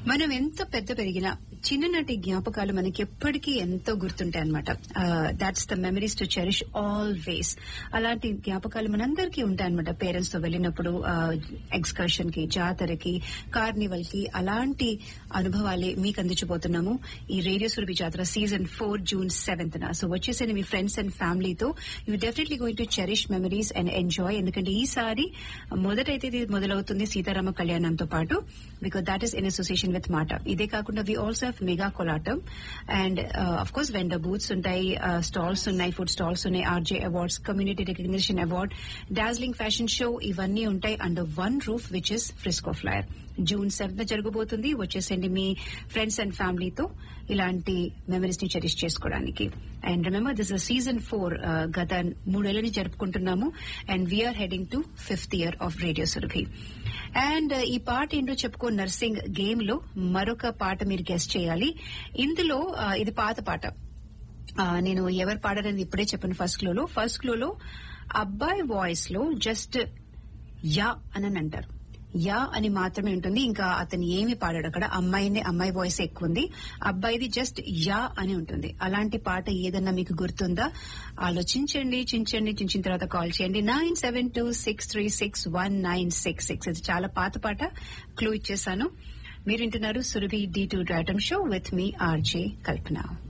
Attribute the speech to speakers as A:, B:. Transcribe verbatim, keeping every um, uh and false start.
A: మనం ఎంత పెద్ద పెరిగినా చిన్ననాటి జ్ఞాపకాలు మనకి ఎప్పటికీ ఎంతో గుర్తుంటాయి అనమాట. That's the memories to cherish always. అలాంటి జ్ఞాపకాలు మనందరికీ ఉంటాయన్నమాట. పేరెంట్స్ తో వెళ్ళినప్పుడు ఎక్స్కర్షన్ కి, జాతరకి, కార్నివల్ కి అలాంటి అనుభవాలే మీకు అందించబోతున్నాము ఈ రేడియో సురభి జాతర సీజన్ ఫోర్ జూన్ సెవెంత్ న. సో వచ్చేసరి మీ ఫ్రెండ్స్ అండ్ ఫ్యామిలీతో you definitely going to cherish memories and enjoy. ఎందుకంటే ఈసారి మొదటైతే ఇది మొదలవుతుంది సీతారామ కళ్యాణంతో పాటు, because that is in association with మాట. ఇదే కాకుండా we also have mega Kolatam and of course vendor booths ఉంటాయి, స్టాల్స్ ఉన్నాయి, ఫుడ్ స్టాల్స్ ఉన్నాయి, RJ awards, community recognition award, dazzling fashion show, ఇవన్నీ ఉంటాయి under one roof which is Frisco FLAIR. June seventh జరగబోతుంది. వచ్చేసండి మీ ఫ్రెండ్స్ అండ్ ఫ్యామిలీతో ఇలాంటి memories ని చెరిష్ చేసుకోవడానికి. And remember this is season four. గత మూడేళ్లని జరుపుకుంటున్నాము and we're heading to fifth year of radio Surabhi. And ఈ పాట ఏంటో చెప్పుకో నర్సింగ్ గేమ్ లో మరొక పాట మీరు గెస్ట్ చేయాలి. ఇందులో ఇది పాత పాట. నేను ఎవరు పాడారని ఇప్పుడే చెప్పాను. ఫస్ట్ క్లోలో ఫస్ట్ క్లోలో అబ్బాయి వాయిస్ లో జస్ట్ యా అని అంటారు. యా అని మాత్రమే ఉంటుంది. ఇంకా అతను ఏమి పాడాడు అక్కడ. అమ్మాయిని అమ్మాయి వాయిస్ ఎక్కువ ఉంది, అబ్బాయిది జస్ట్ యా అని ఉంటుంది. అలాంటి పాట ఏదన్నా మీకు గుర్తుందా? ఆలోచించండి, చించండి. చించిన తర్వాత కాల్ చేయండి nine seven two six three six one nine six six. ఇది చాలా పాత పాట, క్లూ ఇచ్చేసాను. మీరు వింటున్నారు Surabhi D two డ్రైటమ్ show with me RJ Kalpana.